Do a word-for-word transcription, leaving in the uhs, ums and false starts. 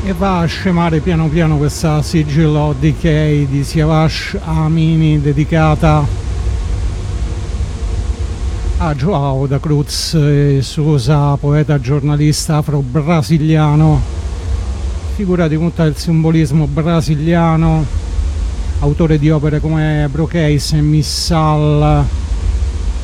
E va a scemare piano piano questa Sigil Decay di Siavash Amini, dedicata a Joao da Cruz e Sousa, poeta giornalista afro-brasiliano, figura di punta del simbolismo brasiliano, autore di opere come Broqueis e Missal,